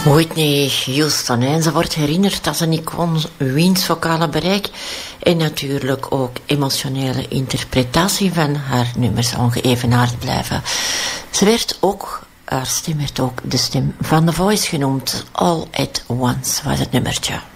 Whitney Houston, en ze wordt herinnerd als een icoon wiens vocale bereik en natuurlijk ook emotionele interpretatie van haar nummers ongeëvenaard blijven. Ze werd ook, haar stem werd ook de stem van The Voice genoemd. All at Once was het nummertje.